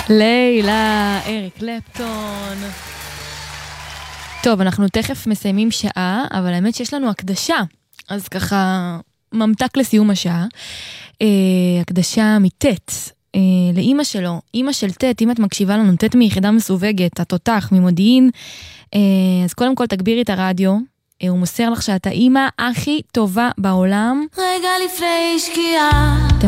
לילה, אריק קלפטון. טוב, אנחנו תכף מסיימים שעה, אבל האמת שיש לנו הקדשה. אז ככה, ממתק לסיום השעה. הקדשה מטט, לאמא שלו, אמא של טט, אם את מקשיבה לנו, טט מיחידה מסווגת, התותח, ממודיעין, אז קודם כל תגבירי את הרדיו, הוא מוסר לך שאת האמא הכי טובה בעולם. רגע לפני שקיעה. אתם